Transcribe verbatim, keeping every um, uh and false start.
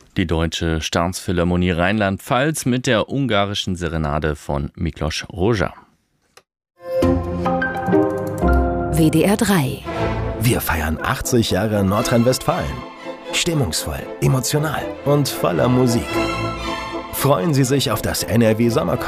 Die Deutsche Staatsphilharmonie Rheinland-Pfalz mit der ungarischen Serenade von Miklos Rozsa. W D R drei. Wir feiern achtzig Jahre Nordrhein-Westfalen. Stimmungsvoll, emotional und voller Musik. Freuen Sie sich auf das N R W Sommerkonzert